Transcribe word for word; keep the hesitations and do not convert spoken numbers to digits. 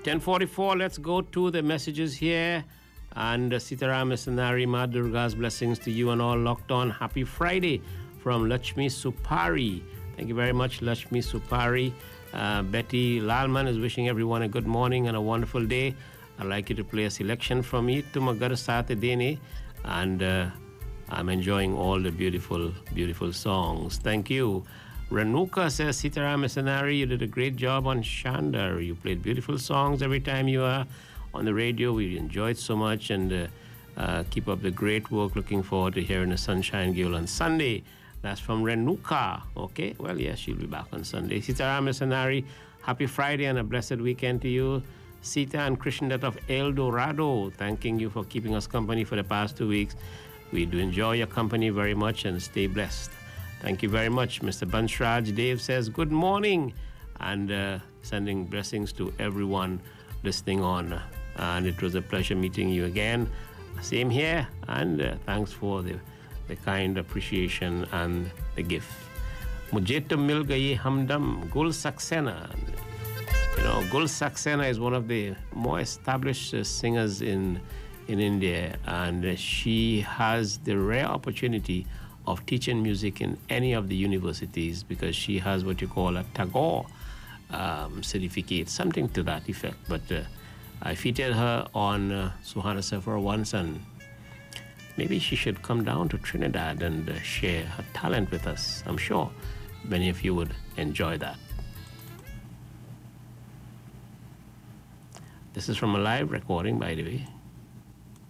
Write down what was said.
ten forty-four, let's go to the messages here. And uh, Sitaram Sanari, Ma Durga's blessings to you and all locked on. Happy Friday from Lakshmi Supari. Thank you very much, Lakshmi Supari. Uh, Betty Lalman is wishing everyone a good morning and a wonderful day. I'd like you to play a selection from me to Magarasate Dene. And uh, I'm enjoying all the beautiful, beautiful songs. Thank you. Ranuka says, Sitaram Sanari, you did a great job on Shandar. You played beautiful songs every time you are on the radio. We enjoyed so much, and uh, uh, keep up the great work. Looking forward to hearing the Sunshine Girl on Sunday. That's from Renuka. Okay, well, yes, she'll be back on Sunday. Sitaram Sanari, happy Friday and a blessed weekend to you. Sita and Krishndat of El Dorado, thanking you for keeping us company for the past two weeks. We do enjoy your company very much and stay blessed. Thank you very much, Mister Banshraj. Dave says, good morning, and uh, sending blessings to everyone listening on. And it was a pleasure meeting you again. Same here, and uh, thanks for the, the kind appreciation and the gift. Mujhe to mil gayi hamdam Gul Saxena. You know, Gul Saxena is one of the more established uh, singers in in India, and uh, she has the rare opportunity of teaching music in any of the universities because she has what you call a Tagore um, certificate, something to that effect. But uh, I featured her on uh, Suhana Sephora once, and maybe she should come down to Trinidad and uh, share her talent with us. I'm sure many of you would enjoy that. This is from a live recording, by the way.